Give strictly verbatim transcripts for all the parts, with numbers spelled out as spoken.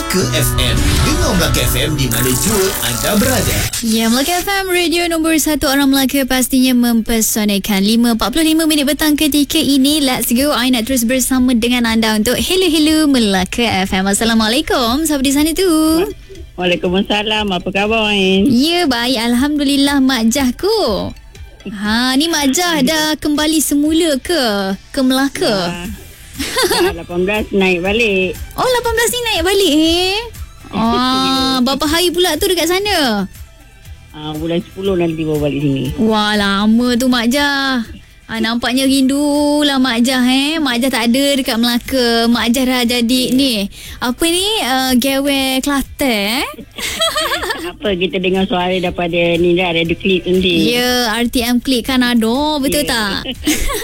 Melaka F M. Dengar Melaka F M di mana jua anda berada. Ya, Melaka F M, radio nombor satu orang Melaka, pastinya mempesonakan. lima empat puluh lima minit petang ketika ini. Let's go. I nak terus bersama dengan anda untuk Hello Hello Melaka F M. Assalamualaikum. Siapa di sana tu? Waalaikumsalam. Apa khabar, Ain? Ya, baik. Alhamdulillah, Mak Jahku. Ha, ni Mak Jah dah kembali semula ke? Ke Melaka? Dah lapan belas naik balik. Oh, lapan belas ni naik balik eh? Ah, berapa hari pula tu dekat sana? Ah, bulan sepuluh nanti bawa balik sini. Wah, lama tu Mak Jah. Ah, nampaknya rindu lah Mak Jah eh. Mak Jah tak ada dekat Melaka. Mak Jah dah jadi ni. Apa ni? Uh, Gawe Kelantan eh? Apa kita dengar suara daripada ni dah ada klip nanti. Ya, R T M Klik kan ada. Betul yeah. tak?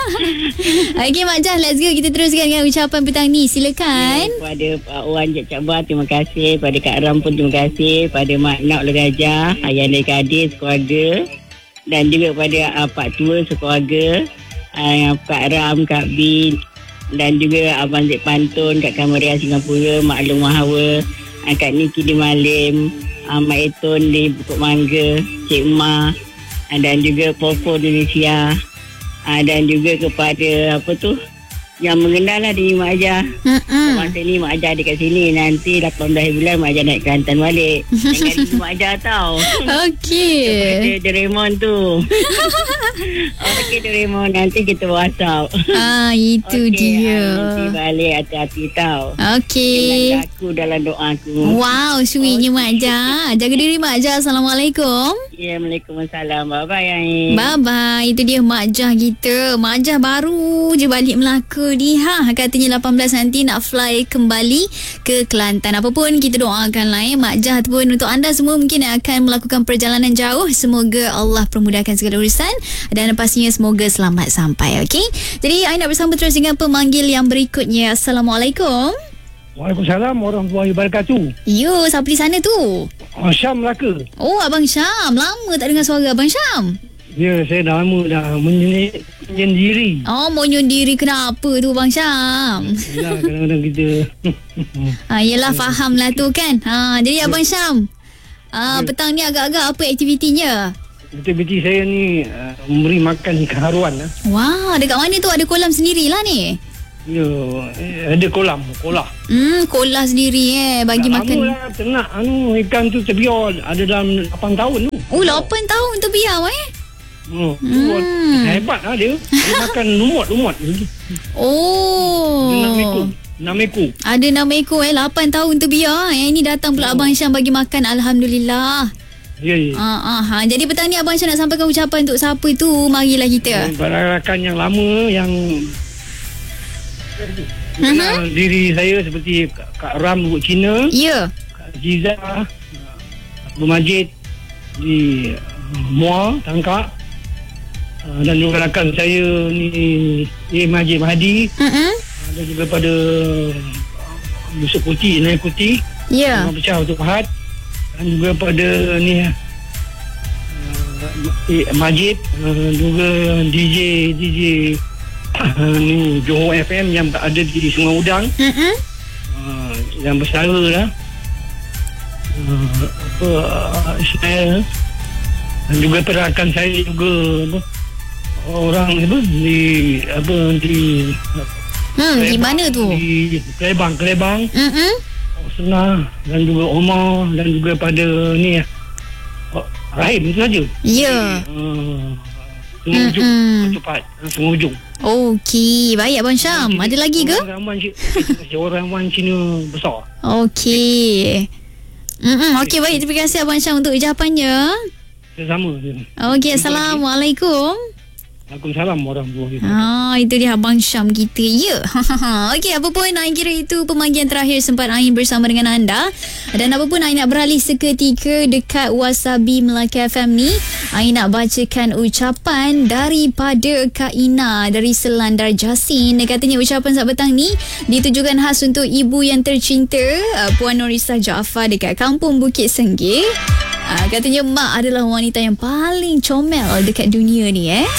Okey Mak Jah, let's go. Kita teruskan dengan ucapan petang ni. Silakan. Yeah, pada Pak Wan Cik Cabar, terima kasih. Pada Kak Ram pun terima kasih. Pada Mak Nak Legajah, Ayah dan Kadir sekeluarga. Dan juga pada uh, Pak Tua sekeluarga, uh, Kak Ram, Kak Bin, dan juga Abang Zek Pantun, Kak Kamaria Singapura, Mak Long Mahawa, uh, Kak Niki di Malim, uh, Mak Eton di Bukit Mangga, Cik Ma, uh, dan juga Popo Indonesia, uh, dan juga kepada apa tu yang mengenal lah di Mak Ajah. Mm-mm. Masa ni Mak Ajah dekat sini. Nanti lapan belas bulan Mak Ajah naik Kelantan balik. Jangan di Mak Ajah tau. Okey. Kepada Doraemon tu. Okey Doraemon, nanti kita WhatsApp. Ah, itu okay, dia. Nanti balik hati-hati tau. Okey. Dengan aku dalam doaku. Wow, sweetnya Mak Jah. Jaga diri Mak Jah. Assalamualaikum. Ya, Waalaikumsalam. Bye-bye, Ain. Bye-bye. Itu dia Mak Jah kita. Mak Jah baru je balik Melaka ni. Ha, katanya lapan belas nanti nak fly kembali ke Kelantan. Apa pun kita doakan lah eh. Mak Jah pun untuk anda semua mungkin akan melakukan perjalanan jauh. Semoga Allah permudahkan segala urusan. Dan pastinya semoga selamat sampai. Okey. Jadi, I nak bersama terus dengan pemanggil yang berikutnya. Assalamualaikum. Waalaikumsalam warahmatullahi wabarakatuh. Yo, siapa di sana tu? Oh, Syam Melaka. Oh, Abang Syam. Lama tak dengar suara Abang Syam. Ya, saya dah lama dah menyendiri. Oh, mau nyendiri kenapa tu Bang Syam? Yalah, kadang-kadang kita... ha, yelah, faham lah tu kan. Ha, jadi Abang Syam, ha, petang ni agak-agak apa aktivitinya? Aktiviti saya ni uh, memberi makan ikan haruan lah. Wah, dekat mana tu? Ada kolam sendirilah ni? Ya, eh, ada kolam, kolah. Hmm, kolah sendiri eh, bagi dah makan. Lama lah ternak anu, ikan tu terbiar. Ada dalam lapan tahun tu. Oh, lapan tahun tu biar eh? Oh, Hmm. hebat lah dia. Dia makan lumut-lumut. Oh. Enam ekor. Enam ekor. Ada enam ekor eh, lapan tahun tu biar. Yang ini datang pula oh. Abang Syam bagi makan. Alhamdulillah. Ya, ya. Ha, ha, ha. Jadi petang ni Abang Syam nak sampaikan ucapan untuk siapa tu? Marilah kita. Para rakan yang lama yang kenal uh-huh. diri saya seperti Kak Ram Bukit Cina, ya, Kak Ziza, Abu Majid di Muar, Tangkak, dan juga rakan saya ni A. Majid Mahdi, uh-huh. dan juga pada Yusuf Kuti, Naya Kuti, ya, Rumah Pecah untuk Fahad, dan juga pada ni uh, Majid, uh, juga D J D J uh, ni Johor F M yang ada di Sungai Udang, uh-huh. uh, yang bersara lah, uh, apa uh, Ismail, dan juga perakan saya juga apa, orang apa di apa di hmm, di mana tu? Di Kelebang, Kelebang. Uh-huh. Senang, dan juga Omar, dan juga pada ni oh, Rahim itu saja. Ya. Uh, Tengujung, mm-hmm. cepat, Tengujung. Okey, baik Abang Syam. Ada lagi ke? Orang ramuan orang ramuan Cina besar. Okey. Mm-mm. Okey, baik. Terima kasih Abang Syam untuk ucapannya. Sama. Okey, Assalamualaikum. Waalaikumsalam warahmatullahi Ah, wabarakatuh. itu dia Abang Syam kita. Ya. Okey, apa pun Ain kira itu pemanggilan terakhir sempat Ain bersama dengan anda. Dan apa pun Ain nak beralih seketika dekat Wasabi Melaka F M ni. Ain nak bacakan ucapan daripada Kak Ina dari Selandar Jasin. Dia katanya ucapan saat petang ni ditujukan khas untuk ibu yang tercinta, Puan Norisa Jaafar dekat Kampung Bukit Senggih. Uh, katanya mak adalah wanita yang paling comel dekat dunia ni eh.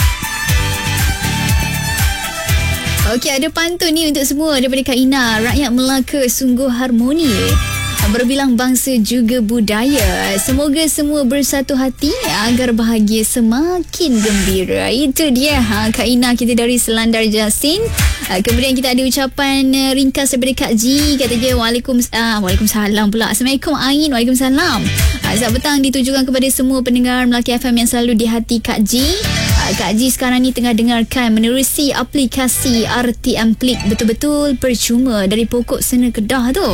Okey, ada pantun ni untuk semua daripada Kak Ina. Rakyat Melaka sungguh harmoni. berbilang bangsa juga budaya. Semoga semua bersatu hati agar bahagia semakin gembira. Itu dia ha, Kak Ina kita dari Selandar Jasin. Uh, kemudian kita ada ucapan uh, ringkas daripada Kak Ji. Kata dia Waalaikum, uh, Waalaikumsalam pula. Assalamualaikum Ain. Waalaikumsalam. uh, Selamat petang ditujukan kepada semua pendengar Melaki F M yang selalu di hati Kak Ji. uh, Kak Ji sekarang ni tengah dengarkan menerusi aplikasi R T M Klik. Betul-betul percuma dari pokok Sena Kedah tu.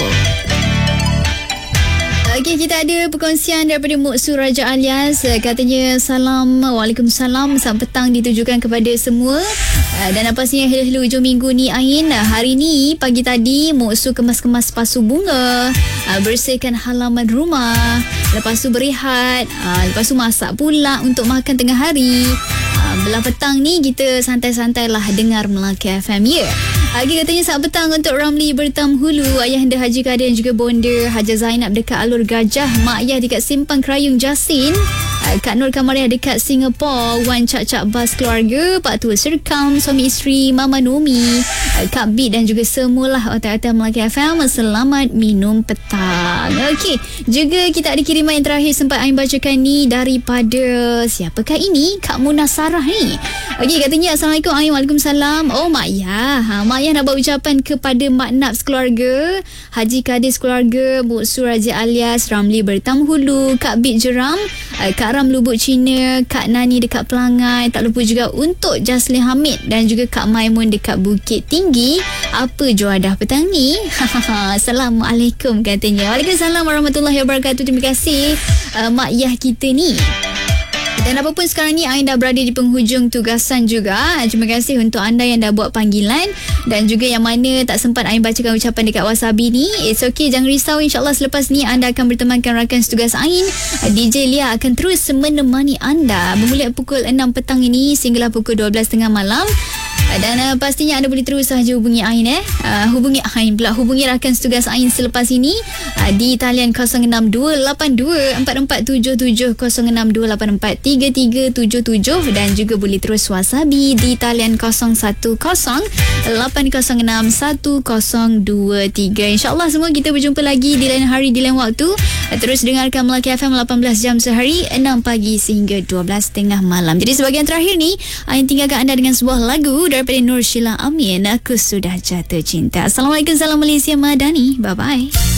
Okey, kita ada perkongsian daripada Moksu Raja Alias. Katanya salam, Waalaikumsalam, selamat petang ditujukan kepada semua. Dan apa sih hello-hello hujung minggu ni Ain. Hari ni pagi tadi Moksu kemas-kemas pasu bunga, bersihkan halaman rumah, lepas tu berehat, lepas tu masak pula untuk makan tengah hari. Belah petang ni kita santai-santai lah dengar Melaki F M ya. Lagi katanya selamat petang untuk Ramli Bertam Hulu, Ayahanda Haji Kadir dan juga bonda Haja Zainab dekat Alur Gajah, Mak Ayah dekat Simpang Kerayung Jasin, Kak Nur Kamariah dekat Singapore, Wan Cak-Cak Bas keluarga, Pak Tua Serkam, suami isteri Mama Nomi, Kak Bid dan juga semualah otak-otak Melaki F M. Selamat minum petang. Okey, juga kita ada kiriman yang terakhir sempat Ain bacakan ni daripada siapakah ini? Kak Munah Sarah ni. Okey, katanya Assalamualaikum Ain. Waalaikumsalam. Oh Mak Ayah, ha, Mak Ayah nak buat ucapan kepada Mak Naps keluarga, Haji Kadis keluarga, Moksu Raja Alias, Ramli Bertam Hulu, Kak Bid Jeram, Kak Ram Lubuk Cina, Kak Nani dekat Pelangai, tak lupa juga untuk Jaslin Hamid dan juga Kak Maimun dekat Bukit Tinggi. Apa juadah petang ni? Assalamualaikum katanya. Waalaikumsalam warahmatullahi wabarakatuh. Terima kasih uh, Mak Yah kita ni. Dan apapun sekarang ni Ain dah berada di penghujung tugasan juga. Terima kasih untuk anda yang dah buat panggilan dan juga yang mana tak sempat Ain bacakan ucapan dekat Wasabi ni. It's okay, jangan risau. InsyaAllah selepas ni anda akan bertemankan rakan setugas Ain. D J Lia akan terus menemani anda bermula pukul enam petang ini sehinggalah pukul dua belas tiga puluh malam. Dan uh, pastinya anda boleh terus sahaja hubungi Ain eh. Uh, hubungi Ain pula. Hubungi rakan setugas Ain selepas ini uh, di talian kosong enam dua lapan dua empat empat tujuh tujuh, kosong enam dua lapan empat tiga tiga tujuh tujuh dan juga boleh terus Wasabi di talian kosong satu kosong lapan kosong enam satu kosong dua tiga. InsyaAllah semua kita berjumpa lagi di lain hari, di lain waktu. Uh, terus dengarkan Melaki F M lapan belas jam sehari, enam pagi sehingga dua belas tengah malam. Jadi sebahagian terakhir ni Ain tinggalkan anda dengan sebuah lagu daripada Nur Sheila Amin, Aku Sudah Jatuh Cinta. Assalamualaikum, salam Malaysia Madani. Bye-bye.